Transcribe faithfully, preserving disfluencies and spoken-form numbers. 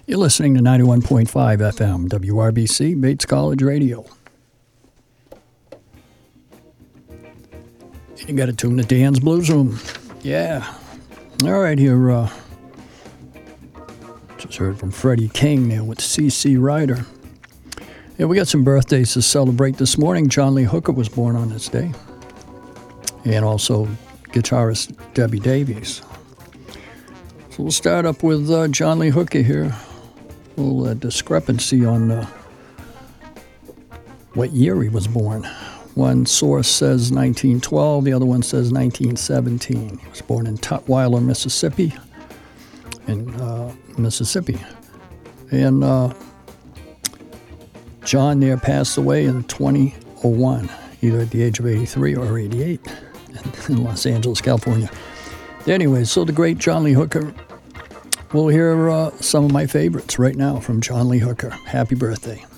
You're listening to ninety-one point five F M, W R B C, Bates College Radio. You got to tune to Dan's Blues Room. Yeah. All right, here. Uh, just heard from Freddie King there with C C Rider. Yeah, we got some birthdays to celebrate this morning. John Lee Hooker was born on this day. And also guitarist Debbie Davies. So we'll start up with uh, John Lee Hooker here. A little uh, discrepancy on uh, what year he was born. One source says nineteen twelve, the other one says nineteen seventeen. He was born in Tutwiler, Mississippi, in uh, Mississippi. And uh, John there passed away in twenty oh one, either at the age of eighty-three or eighty-eight in Los Angeles, California. Anyway, so the great John Lee Hooker. We'll hear uh, some of my favorites right now from John Lee Hooker. Happy birthday.